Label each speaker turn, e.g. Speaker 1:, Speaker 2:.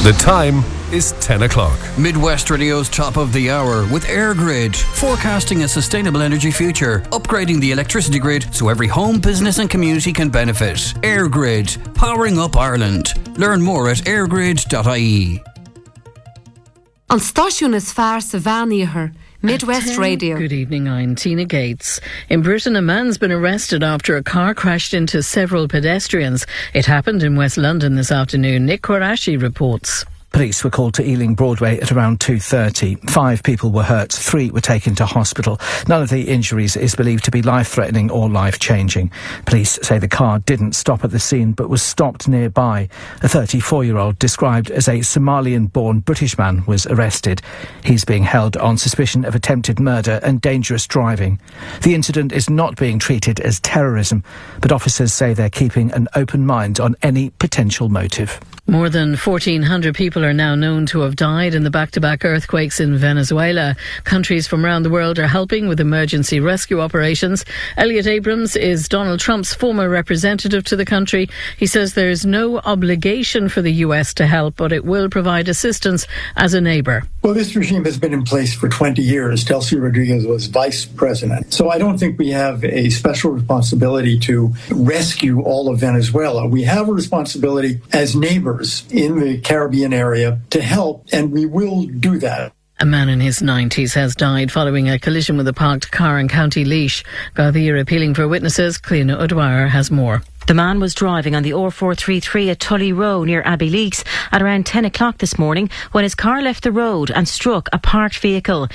Speaker 1: The time is 10 o'clock.
Speaker 2: Midwest Radio's top of the hour with AirGrid, forecasting a sustainable energy future, upgrading the electricity grid so every home, business and community can benefit. AirGrid, powering up Ireland. Learn more at airgrid.ie.
Speaker 3: An stáisiún is fearr sa bhean Midwest Radio.
Speaker 4: Good evening, I'm Tina Gates. In Britain, a man's been arrested after a car crashed into several pedestrians. It happened in West London this afternoon. Nick Quarashi reports.
Speaker 5: Police were called to Ealing Broadway at around 2:30. 5 people were hurt, 3 were taken to hospital. None of the injuries is believed to be life-threatening or life-changing. Police say the car didn't stop at the scene but was stopped nearby. A 34-year-old described as a Somalian-born British man was arrested. He's being held on suspicion of attempted murder and dangerous driving. The incident is not being treated as terrorism, but officers say they're keeping an open mind on any potential motive.
Speaker 4: More than 1,400 people are now known to have died in the back-to-back earthquakes in Venezuela. Countries from around the world are helping with emergency rescue operations. Elliot Abrams is Donald Trump's former representative to the country. He says there is no obligation for the US to help, but it will provide assistance as a neighbour.
Speaker 6: Well, this regime has been in place for 20 years. Delcy Rodriguez was vice president. So I don't think we have a special responsibility to rescue all of Venezuela. We have a responsibility as neighbors in the Caribbean area to help, and we will do that.
Speaker 4: A man in his 90s has died following a collision with a parked car in County Laois. Gardaí appealing for witnesses. Cliona O'Dwyer has more.
Speaker 7: The man was driving on the R433 at Tully Row near Abbeyleix at around 10 o'clock this morning when his car left the road and struck a parked vehicle.